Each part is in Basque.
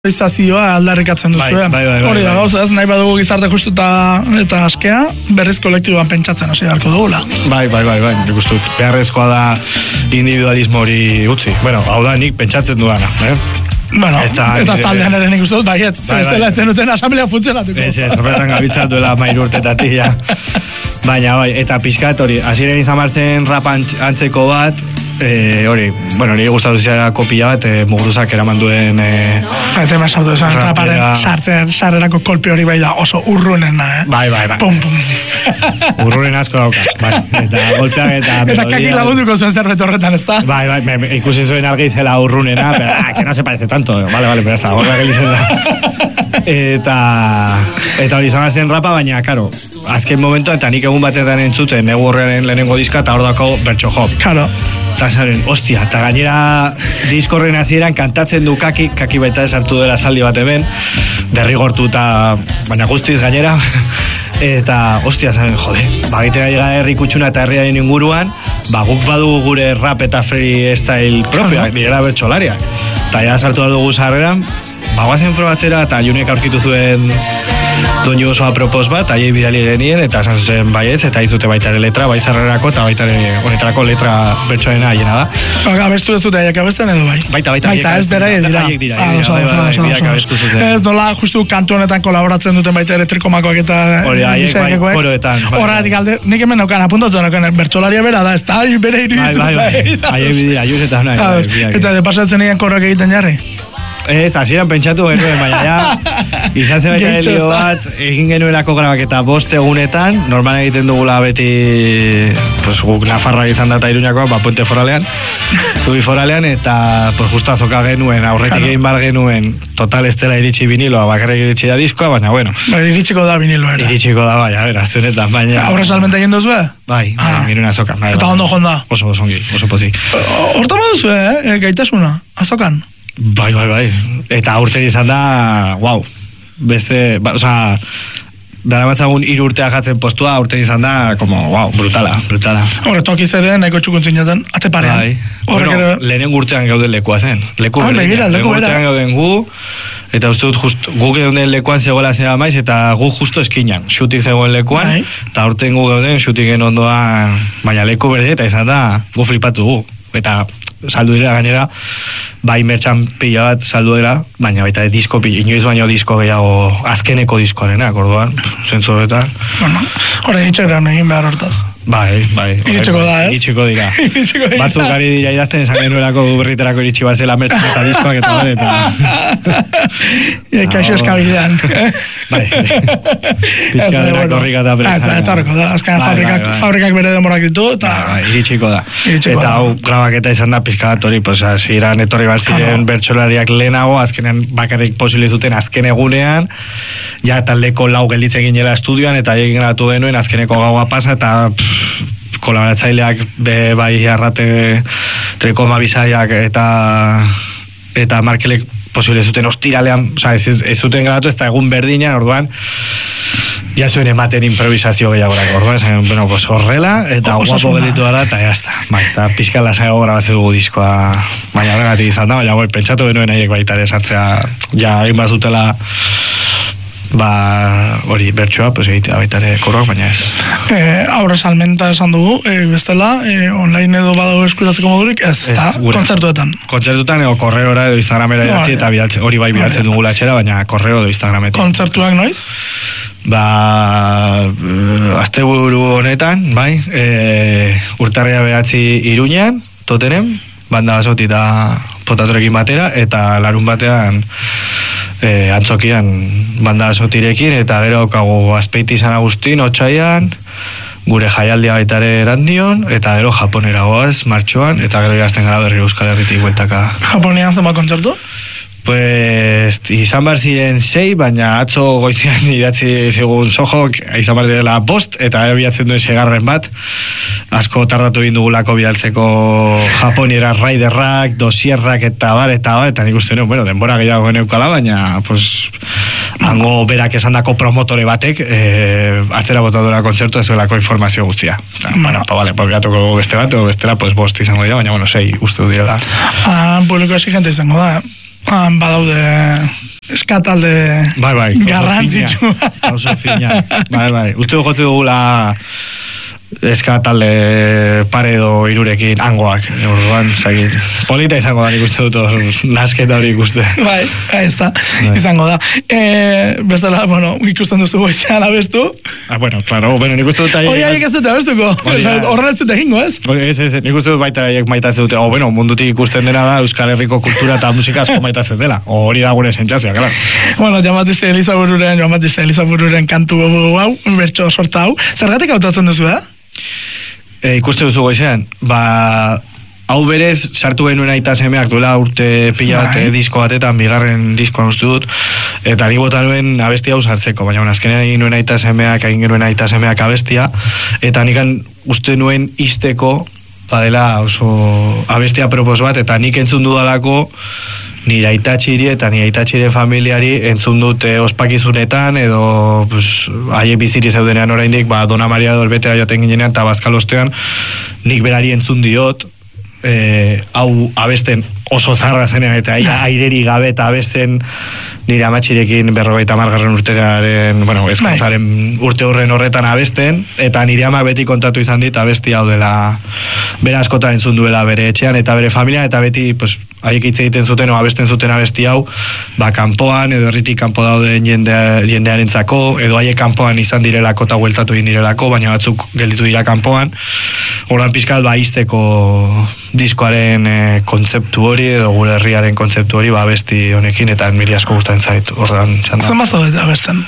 Izazioa aldarrikatzen duzu. Hori da gauza, ez nahi badugu gizarte justu eta askea, berriz kolektiboan pentsatzen hasi beharko dugula. Bai, nik uste dut, beharrezkoa da individualismo hori utzi. Bueno, hau da nik pentsatzen duana, Bueno, eta taldean ere nik uste dut, baiet, zebestela etzen duten asamblea funtzionatuko. Ez, horretan gabitzat duela 3 urtetatik, ja. Baina, bai, eta pixkat hori, hasieren izan martzen rap antzeko bat, hori, bueno, nire gustatu zizera kopila bat, Muguruzak eraman duen... Eta hemen sartu esan, raparen sarrerako kolpe hori bai da oso urrunena, Bai. Pum. Urrunen asko dauka, bai, eta golpeak eta melodia... Eta kaki lagunduko zuen zerbait horretan, ez da? Bai, ikusi zuen argi zela urrunena, pero, que no se parece tanto, vale, pero hasta horra gelitzen da. Eta hori izan azten rapa, baina, karo, azken momentu, eta nik egun batetan entzuten, egu horrean lehenengo diska, eta hor dako bertso hop. Karo. Eta zaren, ostia, eta gainera diskorren hasieran kantatzen du kaki baita esartu dela saldi bat hemen, derrigortu eta baina guztiz gainera, eta ostia zaren, jode, bagitera llega herri kutsuna eta herriaren inguruan, guk badugu gure rap eta freestyle propioak, direla bertsolariak, eta ja sartu dugu sarreran, guazen probatzera eta Junek aurkitu zuen doinu oso apropos bat, aiei bidali genien, eta esan zuzen baietz, eta izute baita ere letra, bai zarrerako, eta baita ere honetarako letra bertsoena aiena da. Abestu ez dute aiek abesten edo bai? Baita, ez bera dira. Aiek dira, abestu zuten. Ez nola justu kantu honetan kolaboratzen duten baita ere trikomakoak eta... Hori, aiek bai, koroetan. Horregatik alde, nik hemen naukan, apuntatu naukan, bertsolaria bera da, ez da, bere iruditu zait. Aiek bidira, aius eta nahi. Eta de pasatzen egin korrak egiten jarri? Ez, hasieran pentsatu genuen, baina ja, izan zen baita helio bat, egin genuelako grabaketa 5 egunetan, normal egiten dugula beti, pues, guk Nafarra izan data Iruñakoa, Puente Foralean, Zubi Foralean, eta pues, justo azoka genuen, aurretik egin bar genuen, total estela iritsi viniloa, bakarrik iritsi da diskoa, baina bueno. Iritsiko da viniloa. Iritsiko da, bai, a ver, azte honetan, baina... Aurre salmenta egin duzu, Bai, ginen azokan. Eta ondo jonda? Oso ongi, oso pozik. Horta baduzu, gaitasuna, azokan? Bai. Eta urte izan da, wow. Beste, osea, dara batzagun 3 urteak jatzen postua, urte izan da, como, wow, brutala. Horre, tokiz ere, nahiko txukuntzin jaten, ate parean. Bai. Bueno, lehenen urtean gauden lekua zen. Leku urtean gauden gu, eta uste dut, guk gauden lekuan zegoela zera maiz, eta gu justo eskinan. Xutik zegoen lekuan, eta urtean gu gauden, xutiken ondoan, baina leku berde, eta izan da, gu flipatu gu. Eta saldu dira gainera, bai mertxan pila bat saldu dira, baina baita disko pila, inoiz baino disko gehiago, azkeneko diskoarenak, orduan, zentzu horretan. Bueno, horre itxeran egin behar hortaz. Bai. Iritsiko da, ez? Iritsiko dira. Batzuk ari dira idazten, esan genuelako berriterako iritsi bat zela mertxan eta diskoak eta bale, eta... Kaixo eskabidean. Bai. Pizkadenak horrik eta presa. Eta horreko da, azkan fabrikak bere demorak ditu, eta... Iritsiko da. Eta hau grabaketa izan da pizkadat hori, pues, ziren etorri bat ziren bertsolariak lehenago, azkenean bakarrik posible zuten azken egunean, ja taldeko 4 gelditzen ginela estudioan, eta egin grabatu genuen azkeneko gaua pasa, eta kolaboratzaileak bai arrate Trekoma Bizaiak eta Markelek posible zuten ostiralean, oza, ez zuten grabatu, ez da egun berdinean, orduan ja zuen ematen improvisazio gehiagorak, orduan esan, bueno, pues horrela, eta guapo gelditu gara, eta jazta, bai, eta pizka lasaiago grabatzen dugu diskoa, baina horregatik izan da, baina pentsatu benuen haiek baita ere sartzea, ja egin bat zutela hori bertsoa, pues egitea baita ere korroak, baina ez. Aurre salmenta esan dugu, bestela, online edo badago eskuratzeko modurik, ez da, kontzertuetan. Kontzertuetan edo korreora edo Instagramera idatzi, eta hori bai bidaltzen dugu latxera, baina korreo edo Instagrametik. Kontzertuak noiz? Asteburu honetan, bai, urtarria 9 Iruñean, Totenen, banda basoti eta potatorekin batera, eta larun batean Antzokian banda basotirekin, eta gero kago Azpeiti San Agustin, Otsaian, gure jaialdia baitare Erandion, eta gero Japonera goaz, martxoan, eta gero gazten gara berri Euskal Herritik bueltaka. Japonian zenbat kontzertu? Pues, izan behar ziren 6, baina atzo goizian idatzi zigun Sojok, izan behar direla 5, eta bilatzen duen 6 bat, asko tardatu egin dugulako bidaltzeko Japoniera raiderrak, dosierrak eta nik uste nuen, bueno, denbora gehiago geneukala, baina, pues, hango berak esandako promotore batek, atzera botadura kontzertu ez zuelako informazio guztia. Bueno, vale, biatuko beste bat, o bestela, pues, 5 izango dira, baina, bueno, 6 uste du direla. Publiko exigente izango da, badaude eskatalde garrantzitsu. Oso fina. Bai. Uste jotze dugula eskatalde pare edo irurekin hangoak. Orduan, polita izango da nik uste dut nasketa hori ikuste. Bai, ez da, izango da. Bestela, ikusten duzu goizean abestu. Bueno, claro, nik uste dut hori haiek ez dute abestuko. Horren ez dute egingo, ez? Ez, nik uste dut baita haiek maitatzen dute. Mundutik ikusten dena da Euskal Herriko kultura eta musika asko maitatzen dela. Hori da gure sentsazioa, claro. Joan Batista Elizabururen kantu hau, bertso sorta hau. Zergatik hautatzen duzu, Ikuste duzu goizean, hau berez, sartu genuen aita semeak duela urte pila bat disko batetan, bigarren diskoan uste dut, eta ni bota nuen abesti hau sartzeko, baina azkenean egin genuen aita semeak abestia, eta nikan uste nuen izteko, badela oso abestia propos bat, eta nik entzun dudalako, nire aitatxiri eta nire aitatxire familiari entzun dute ospakizunetan edo haiek biziri zeudenean oraindik Dona Maria Dolbetera joaten ginean eta Bazkalostean nik berari entzun diot hau abesten oso zarra zenean eta aireri gabe eta abesten nire amatxirekin 50. urtearen ezkontzaren urte horretan abesten eta nire ama beti kontatu izan dit abesti hau dela bere askotan entzun duela bere etxean eta bere familia eta beti haiek hitz egiten zuten o abesten zuten abesti hau kanpoan edo herritik kanpo dauden jendearentzako edo haiek kanpoan izan direlako eta hueltatu egin direlako baina batzuk gelditu dira kanpoan horan pizkat izteko diskoaren kontzeptu hori edo gure herriaren kontzeptu hori abesti honekin eta mili asko gustatzen zait horrean txanda. Zer mazo dut abesten?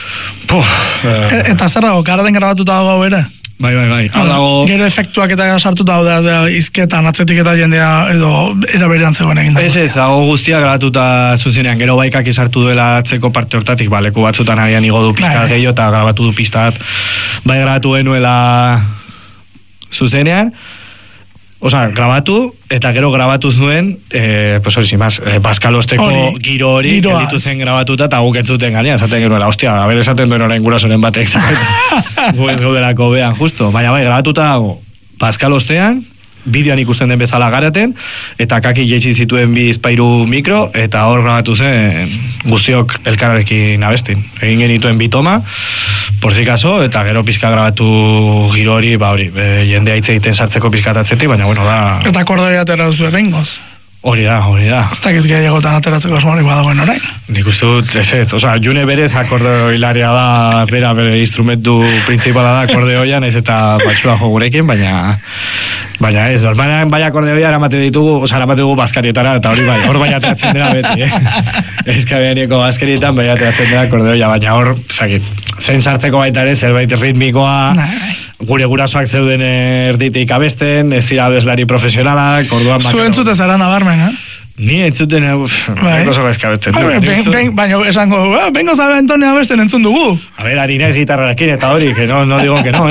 Eta zer dago, karaten grabatuta dago gau ere? Bai. Gero efektuak eta sartuta da izketan, atzetik eta jendea edo eraberean zegoen egin da. Ez, dago guztia grabatuta zuzenean, gero baikak izartu duela atzeko parte hortatik, leku batzutan agian igo du pizka gehiago eta grabatu du piztat, grabatu genuela zuzenean, grabatu, eta gero grabatuz nuen, Bazkalosteko giro hori, gelditu zen grabatuta, eta guk entzuten ganean, esaten genuela, hostia, esaten duen orain gurasoren batek, gu ez gaudelako behan, justo. Baina grabatuta dago, Bazkalostean, bideoan ikusten den bezala garaten, eta kaki jeitsi zituen 2-3 mikro, eta hor grabatu zen guztiok elkarrekin abestin. Egin genituen 2 toma, por si caso, eta gero pizka grabatu giro hori, jendea hitz egiten sartzeko pizkatatzetik, baina da... Eta akordea atera duzu erengoz? Hori da. Ez dakit gehiagotan ateratzeko asmorik badagoen orain? Nik uste dut, June berez akordeo hilaria da, bere instrumentu printzipala da akordeoian, ez eta batxua jo gurekin, baina ez, normalan bai akordeoia eramate dugu bazkarietara, eta hor bai ateratzen dela beti, Ezkabeaneko bazkarietan bai ateratzen dela akordeoia, baina hor, zen sartzeko baita ere, zerbait ritmikoa, gure gurasoak zeuden erditik abesten, ez dira abeslari profesionalak, orduan zu entzute zara nabarmen, Ni entzuten, oso gaizkabesten. Baina esango, bengo zabe Antone abesten entzun dugu. Ari nahi gitarrarekin eta hori, que no digo que no,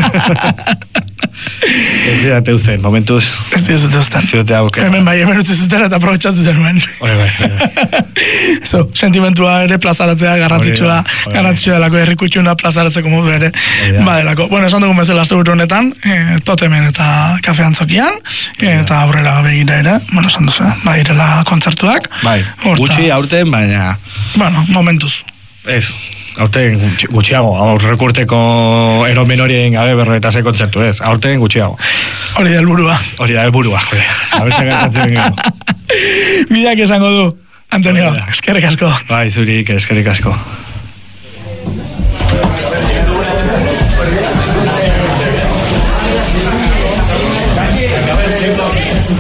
Ez dira teuzen, momentuz. Ez dira teuzen. Hemen utzi zuten eta aprobetxatu zenuen. Sentimentua ere plazaratzea garrantzitsua delako herrikutxuna plazaratzeko modu ere. Badelako. Esan dugun bezala zeburu honetan, Totemen eta kafean zokian, eta aurrera begira ere, esan duzu, irela kontzertuak. Gutxi aurten, baina... Momentuz. Ez. Aurten gutxiago, aurrekurteko eromen horien gabe 40 kontzertu ez, aurten gutxiago. Hori da helburua. Abertzen gertatzen gero. Bideak esango du, Antonio, eskerrik asko. Zurik, eskerrik asko.